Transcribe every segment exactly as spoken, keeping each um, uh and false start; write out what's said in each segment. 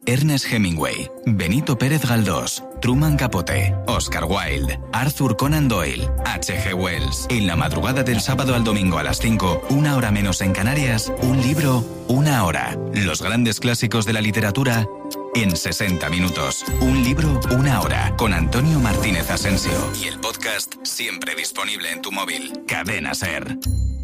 Ernest Hemingway, Benito Pérez Galdós, Truman Capote, Oscar Wilde, Arthur Conan Doyle, H G Wells. En la madrugada del sábado al domingo a las cinco, una hora menos en Canarias, un libro, una hora. Los grandes clásicos de la literatura en sesenta minutos. Un libro, una hora. Con Antonio Martínez Asensio. Y el podcast siempre disponible en tu móvil. Cadena SER.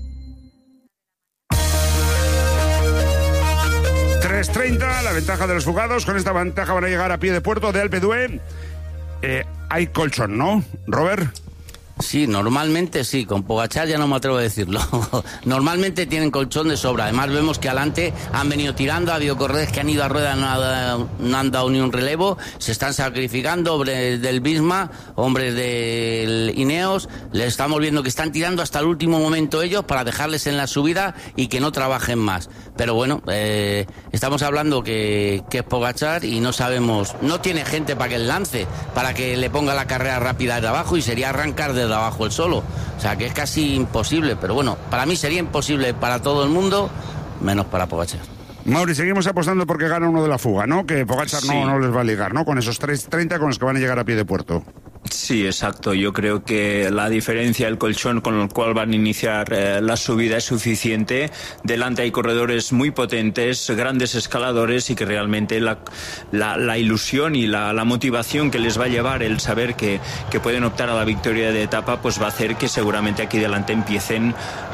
tres treinta, la ventaja de los jugados. Con esta ventaja van a llegar a pie de puerto de Alpe d'Huez. Eh, hay colchón, ¿no, Robert? Sí, normalmente sí, con Pogačar ya no me atrevo a decirlo. Normalmente tienen colchón de sobra. Además vemos que adelante han venido tirando, ha habido corredores que han ido a rueda, no, ha, no han dado ni un relevo, se están sacrificando, hombres del Visma, hombres del Ineos, les estamos viendo que están tirando hasta el último momento ellos para dejarles en la subida y que no trabajen más. Pero bueno, eh, estamos hablando que, que es Pogačar y no sabemos, no tiene gente para que él lance, para que le ponga la carrera rápida de abajo y sería arrancar de abajo el solo, o sea que es casi imposible, pero bueno, para mí sería imposible para todo el mundo, menos para Pogačar. Mauri, seguimos apostando porque gana uno de la fuga, ¿no? Que Pogačar sí. no, no les va a ligar, ¿no? Con esos tres treinta con los que van a llegar a pie de puerto. Sí, exacto. Yo creo que la diferencia del colchón con el cual van a iniciar eh, la subida es suficiente. Delante hay corredores muy potentes, grandes escaladores y que realmente la, la, la ilusión y la, la motivación que les va a llevar el saber que, que pueden optar a la victoria de etapa, pues va a hacer que seguramente aquí delante empiecen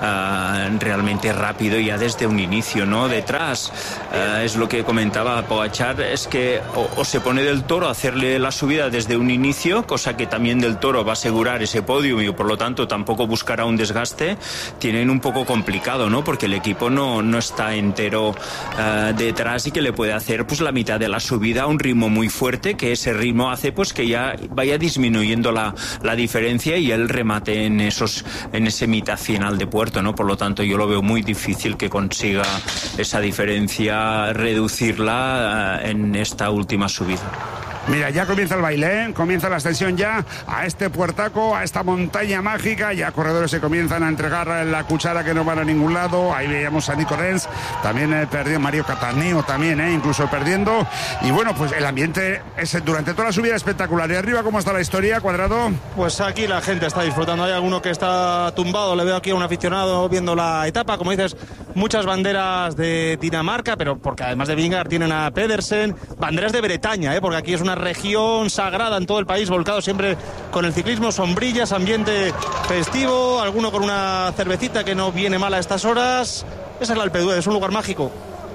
uh, realmente rápido ya desde un inicio, ¿no? Detrás uh, es lo que comentaba Pogačar, es que o, o se pone del Toro a hacerle la subida desde un inicio, cosa que también del Toro va a asegurar ese podio y por lo tanto tampoco buscará un desgaste. Tienen un poco complicado, ¿no? Porque el equipo no, no está entero uh, detrás y que le puede hacer pues la mitad de la subida a un ritmo muy fuerte, que ese ritmo hace pues que ya vaya disminuyendo la, la diferencia y el remate en esos en ese mitad final de puerto, ¿no? Por lo tanto yo lo veo muy difícil que consiga esa diferencia reducirla uh, en esta última subida. Mira, ya comienza el baile, ¿eh? Comienza la ascensión ya a este puertaco, a esta montaña mágica. Ya corredores se comienzan a entregar la cuchara que no van a ningún lado. Ahí veíamos a Nico Dens, también eh, perdió Mario Cataneo, también, eh, incluso perdiendo. Y bueno, pues el ambiente es durante toda la subida espectacular. ¿Y arriba cómo está la historia, Cuadrado? Pues aquí la gente está disfrutando. Hay alguno que está tumbado, le veo aquí a un aficionado viendo la etapa. Como dices, muchas banderas de Dinamarca, pero porque además de Vingegaard tienen a Pedersen. Banderas de Bretaña, ¿eh? Porque aquí es una región sagrada en todo el país, volcado siempre con el ciclismo, sombrillas, ambiente festivo, alguno con una cervecita que no viene mal a estas horas. Es el Alpe d'Huez, es un lugar mágico.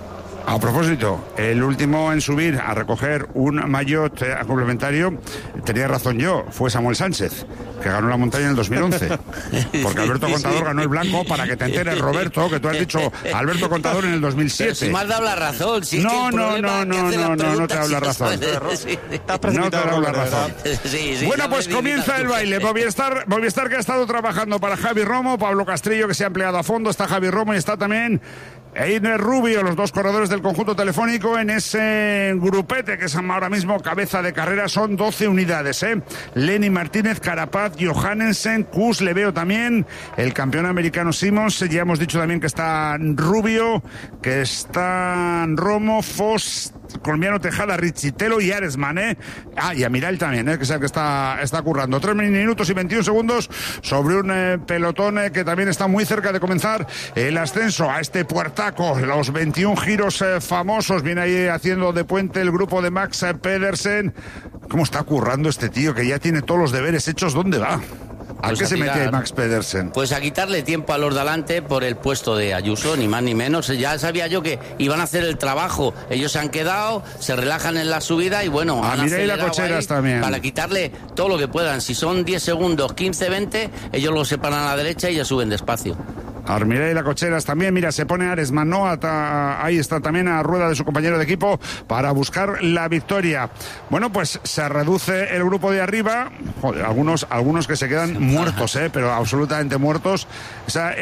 A propósito, el último en subir a recoger un maillot complementario, tenía razón yo, fue Samuel Sánchez, que ganó la montaña en el dos mil once. Porque Alberto Contador ganó el blanco, para que te enteres, Roberto, que tú has dicho Alberto Contador en el dos mil siete. Pero si me has dado la razón. Si no, es que el no, no, no, no, no, no te he dado la razón. No te he dado la razón. Sí, sí, bueno, pues comienza el baile. Movistar, Movistar que ha estado trabajando para Javi Romo, Pablo Castrillo que se ha empleado a fondo, está Javi Romo y está también Einer Rubio, los dos corredores del conjunto telefónico en ese grupete que es ahora mismo cabeza de carrera. Son doce unidades, ¿eh? Lenny Martínez, Carapaz, Johannesen, Kuss, le veo también, el campeón americano Simmons, ya hemos dicho también que está Rubio, que está Romo, Foss, colombiano Tejada, Richitelo y Aresman, ¿eh? Ah, y Amiral también, ¿eh? Que es el que está, está currando. Tres minutos y veintiún segundos sobre un eh, pelotón eh, que también está muy cerca de comenzar el ascenso a este puertaco. Los veintiún giros eh, famosos, viene ahí haciendo de puente el grupo de Max eh, Pedersen. ¿Cómo está currando este tío que ya tiene todos los deberes hechos? ¿Dónde va? ¿A pues qué a se tirar, mete Max Pedersen? Pues a quitarle tiempo a los de adelante por el puesto de Ayuso, ni más ni menos. Ya sabía yo que iban a hacer el trabajo. Ellos se han quedado, se relajan en la subida y bueno, a Mireia y la Cocheras también. Para quitarle todo lo que puedan. Si son diez segundos, quince, veinte, ellos lo separan a la derecha y ya suben despacio. Armiré y la Cocheras también, mira, se pone Aresman, ¿no? Ata, ahí está también a rueda de su compañero de equipo para buscar la victoria. Bueno, pues se reduce el grupo de arriba. Joder, algunos, algunos que se quedan muertos, ¿eh? Pero absolutamente muertos. Esa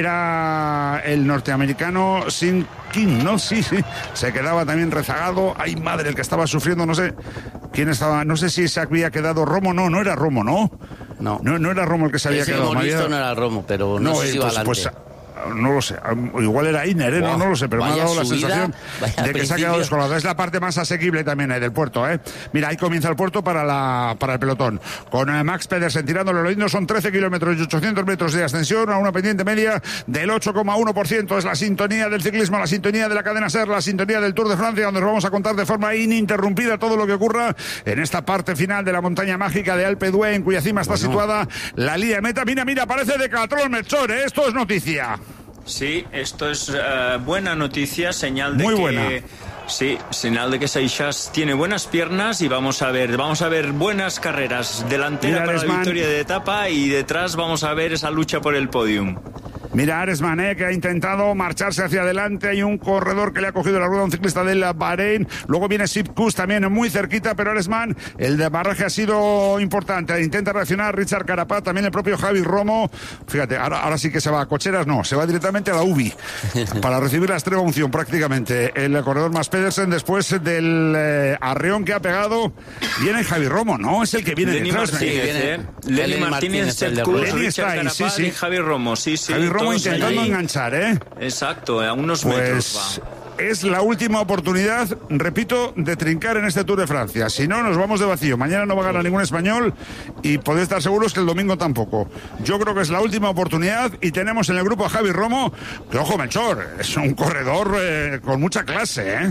era el norteamericano Sin King, ¿no? Sí, sí. Se quedaba también rezagado. Ay, madre, el que estaba sufriendo, no sé quién estaba, no sé si se había quedado Romo, no, no era Romo, ¿no? No. No, no era Romo el que se había Ese quedado. Ese no era Romo, pero no, no sé si iba pues, adelante. Pues, no lo sé, igual era Iner, ¿eh? Wow, no, no lo sé, pero me ha dado la subida, sensación de que principio. se ha quedado descolgado. Es la parte más asequible también eh, del puerto, ¿eh? Mira, ahí comienza el puerto para, la, para el pelotón. Con eh, Max Pedersen tirándolo lo lindo, son trece kilómetros y ochocientos metros de ascensión a una pendiente media del ocho coma uno por ciento. Es la sintonía del ciclismo, la sintonía de la cadena SER, la sintonía del Tour de Francia, donde os vamos a contar de forma ininterrumpida todo lo que ocurra en esta parte final de la montaña mágica de Alpe d'Huez, en cuya cima está bueno. situada la línea de meta. Mira, mira, parece Decathlon, Melchor, ¿eh? Esto es noticia. Sí, esto es uh, buena noticia, señal de Muy que... buena. Sí, señal de que Seixas tiene buenas piernas y vamos a ver, vamos a ver buenas carreras. Delantera para la victoria de etapa y detrás vamos a ver esa lucha por el podium. Mira, Aresman, eh, que ha intentado marcharse hacia adelante. Hay un corredor que le ha cogido la rueda a un ciclista del Bahrein. Luego viene Sipkus también muy cerquita, pero Aresman, el desbarraje ha sido importante. Intenta reaccionar Richard Carapaz, también el propio Javi Romo. Fíjate, ahora, ahora sí que se va a Cocheras, no, se va directamente a la U B I para recibir la extrema unción prácticamente. El corredor más Pedersen después del eh, arreón que ha pegado. Viene Javi Romo, ¿no? Es el que viene Lenny detrás. Martínez, eh. Lenny Martínez, Sipkus, Richard Carapaz sí, sí. y Javi Romo, sí, sí. Javi Romo intentando ahí enganchar, ¿eh? Exacto, a unos pues metros va. Es la última oportunidad, repito, de trincar en este Tour de Francia. Si no, nos vamos de vacío. Mañana no va a ganar ningún español y podéis estar seguros que el domingo tampoco. Yo creo que es la última oportunidad y tenemos en el grupo a Javi Romo, que ojo, Melchor, es un corredor eh, con mucha clase, ¿eh?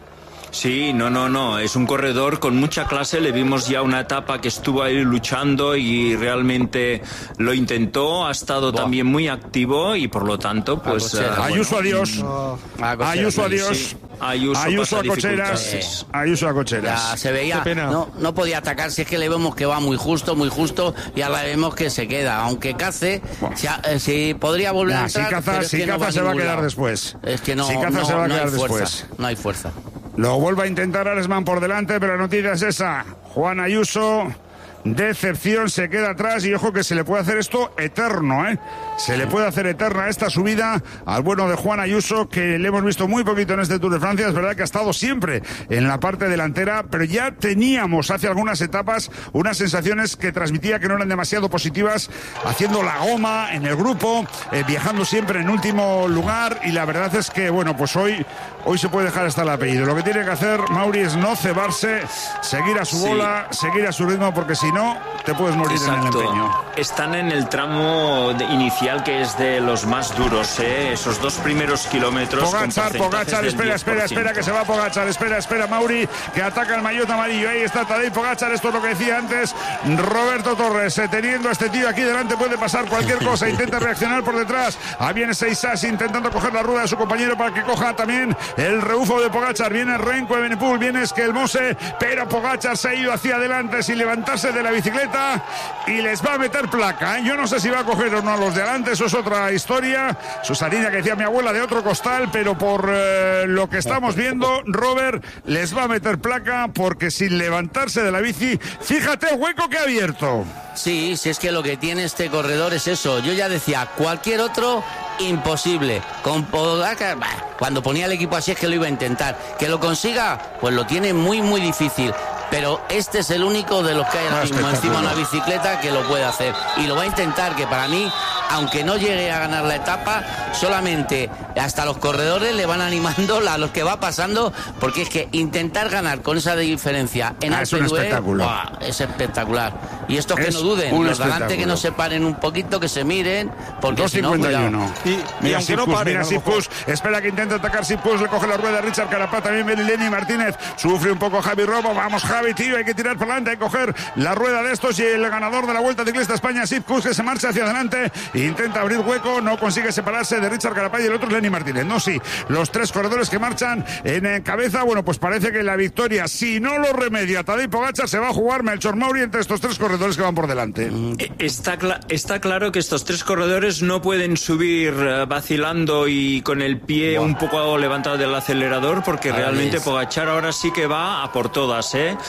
Sí, no, no, no, es un corredor con mucha clase, le vimos ya una etapa que estuvo ahí luchando y realmente lo intentó, ha estado Buah. también muy activo y por lo tanto, pues... Uh, bueno, Ayuso, adiós. Oh. Ayuso, adiós. Sí. Ayuso, Ayuso a Cocheras. Sí. Ayuso a Cocheras. Ya se veía, no, no podía atacar, si es que le vemos que va muy justo, muy justo, y ahora vemos que se queda, aunque Cace, bueno. si, eh, si podría volver nah, a entrar, si Caza, pero si es que Caza no va se va a quedar lado. después. Es que no, si Caza no, se va a no quedar hay fuerza, después. no hay fuerza. Lo vuelve a intentar Aresman por delante, pero la noticia es esa. Juan Ayuso, decepción, se queda atrás y ojo que se le puede hacer esto eterno, ¿eh? Se le puede hacer eterna esta subida al bueno de Juan Ayuso, que le hemos visto muy poquito en este Tour de Francia. Es verdad que ha estado siempre en la parte delantera, pero ya teníamos hace algunas etapas unas sensaciones que transmitía que no eran demasiado positivas, haciendo la goma en el grupo, eh, viajando siempre en último lugar, y la verdad es que, bueno, pues hoy, hoy se puede dejar hasta el apellido. Lo que tiene que hacer Mauri es no cebarse, seguir a su sí. bola, seguir a su ritmo, porque si no, te puedes morir Exacto. en el empeño. Están en el tramo de inicial, que es de los más duros, ¿eh? Esos dos primeros kilómetros. Pogačar, Pogačar, espera, espera, espera, que se va Pogačar, espera, espera, Mauri, que ataca el maillot amarillo. Ahí está Tadej Pogačar, esto es lo que decía antes Roberto Torres, eh, teniendo a este tío aquí delante puede pasar cualquier cosa. Intenta reaccionar por detrás, ahí viene Seixas intentando coger la rueda de su compañero para que coja también el rebufo de Pogačar. Viene Renko, Evenepoel, viene Skelmose, pero Pogačar se ha ido hacia adelante sin levantarse de la bicicleta y les va a meter placa, ¿eh? Yo no sé si va a coger o no a los de adelante, eso es otra historia. Susanina, que decía mi abuela, de otro costal, pero por eh, lo que estamos viendo, Robert les va a meter placa porque sin levantarse de la bici, fíjate el hueco que ha abierto. Sí, si es que lo que tiene este corredor es eso. Yo ya decía, cualquier otro, imposible. Con Pogačar, bah, cuando ponía el equipo así es que lo iba a intentar. Que lo consiga, pues lo tiene muy, muy difícil. Pero este es el único de los que hay ahora mismo encima de una bicicleta que lo puede hacer. Y lo va a intentar, que para mí, aunque no llegue a ganar la etapa, solamente hasta los corredores le van animando a los que va pasando, porque es que intentar ganar con esa diferencia en ah, Alpe d'Huez es espectacular. Y estos que es no duden, los delante que no se paren un poquito, que se miren, porque si no, cuidado. Y, y mira, aunque Sipkus, no pare, mira Sipkus, espera que intenta atacar Sipkus, le coge la rueda a Richard Carapaz, también viene Lenny Martínez, sufre un poco Javi Romo, vamos Javi, tío, hay que tirar por delante, hay que coger la rueda de estos, y el ganador de la Vuelta Ciclista España, Sipkus, que se marcha hacia adelante, intenta abrir hueco, no consigue separarse de Richard Carapaz y el otro es Lenny Martínez. No, sí, los tres corredores que marchan en cabeza, bueno, pues parece que la victoria, si no lo remedia Tadej Pogačar, se va a jugar Melchor Mauri entre estos tres corredores que van por delante. Está, cl- está claro que estos tres corredores no pueden subir uh, vacilando y con el pie wow. un poco levantado del acelerador, porque a realmente Pogačar ahora sí que va a por todas, ¿eh?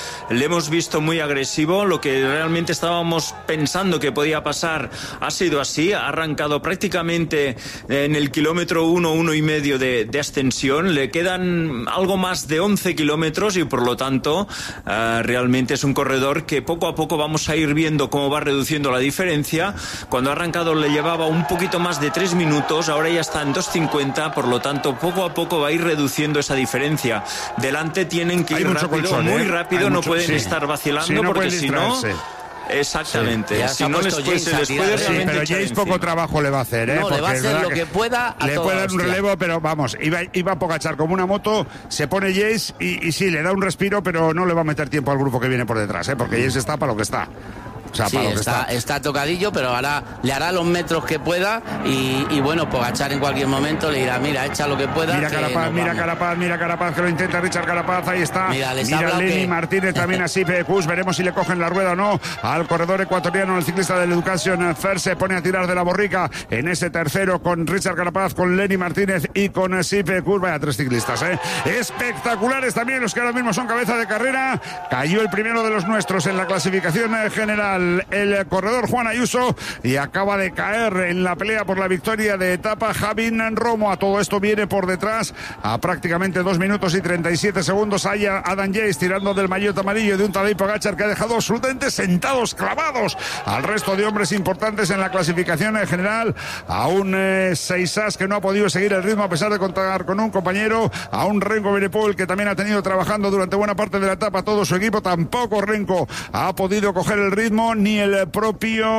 le hemos visto muy agresivo. Lo que realmente estábamos pensando que podía pasar ha sido así. Ha arrancado prácticamente en el kilómetro uno, uno y medio de, de ascensión. Le quedan algo más de once kilómetros y por lo tanto uh, realmente es un corredor que poco a poco vamos a ir viendo cómo va reduciendo la diferencia. Cuando ha arrancado le llevaba un poquito más de tres minutos, ahora ya está en dos cincuenta, por lo tanto poco a poco va a ir reduciendo esa diferencia. Delante tienen que Hay ir mucho rápido, colchón, muy ¿eh? rápido, Hay no mucho, pueden sí. estar vacilando, Sí, no porque pueden si no... distraerse. Exactamente, Sí. si no les puede, se les puede Sí, realmente pero echar Jace poco encima. trabajo le va a hacer, ¿eh? No, le va a Porque es hacer verdad lo que que pueda a le toda puede dar un hostia. relevo, pero vamos, iba, iba a Pogačar como una moto, se pone Jace y, y sí, le da un respiro, pero no le va a meter tiempo al grupo que viene por detrás, ¿eh? Porque Jace está para lo que está. O sea, Sí, para lo que está, está. está tocadillo, pero ahora le hará los metros que pueda y, y bueno, Pogačar en cualquier momento le dirá, mira, echa lo que pueda. Mira que Carapaz, nos mira vamos. Carapaz, mira Carapaz, que lo intenta Richard Carapaz, ahí está. Mira, les mira habla Lenny que- Martínez también a Sipe Kuss, veremos si le cogen la rueda o no al corredor ecuatoriano, el ciclista del Education First, se pone a tirar de la borrica en ese tercero con Richard Carapaz, con Lenny Martínez y con Sipe Kuss. Vaya tres ciclistas, ¿eh? Espectaculares también los que ahora mismo son cabeza de carrera. Cayó el primero de los nuestros en la clasificación general, el corredor Juan Ayuso, y acaba de caer en la pelea por la victoria de etapa Javín Romo. A todo esto viene por detrás a prácticamente dos minutos y treinta y siete segundos hay a Adam Yates tirando del maillot amarillo de un Tadej Pogačar que ha dejado absolutamente sentados, clavados al resto de hombres importantes en la clasificación en general, a un eh, Seisas que no ha podido seguir el ritmo a pesar de contar con un compañero, a un Renko Benepol que también ha tenido trabajando durante buena parte de la etapa todo su equipo. Tampoco Renko ha podido coger el ritmo, ni el propio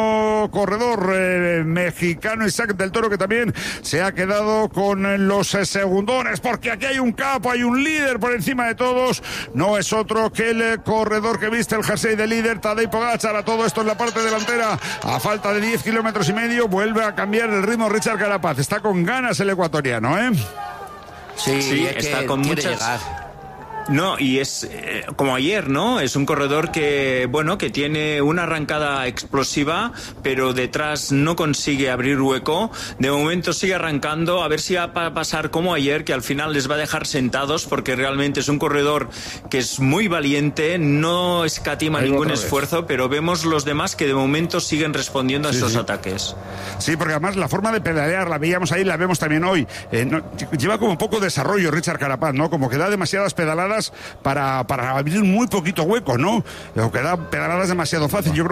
corredor eh, mexicano Isaac del Toro, que también se ha quedado con los eh, segundones, porque aquí hay un capo, hay un líder por encima de todos, no es otro que el eh, corredor que viste el jersey de líder, Tadej Pogačar. A todo esto en la parte delantera, a falta de diez kilómetros y medio, vuelve a cambiar el ritmo Richard Carapaz. Está con ganas el ecuatoriano, ¿eh? Sí, Sí, es está que con quiere muchas... llegar. No, y es eh, como ayer, ¿no? Es un corredor que, bueno, que tiene una arrancada explosiva, pero detrás no consigue abrir hueco. De momento sigue arrancando, a ver si va a pasar como ayer, que al final les va a dejar sentados, porque realmente es un corredor que es muy valiente, no escatima Ahí ningún otra vez. esfuerzo, pero vemos los demás que de momento siguen respondiendo a Sí, estos sí. ataques. Sí, porque además la forma de pedalear la veíamos ahí, la vemos también hoy. Eh, no, lleva como poco desarrollo Richard Carapaz, ¿no? Como que da demasiadas pedaladas para, para abrir muy poquito hueco, ¿no? O que da pedaladas demasiado fácil. Yo creo